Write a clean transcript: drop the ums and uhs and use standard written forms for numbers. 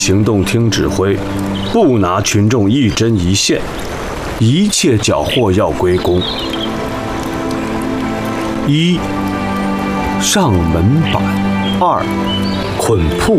行动听指挥，不拿群众一针一线，一切缴获要归公。1. 上门板，2. 捆铺，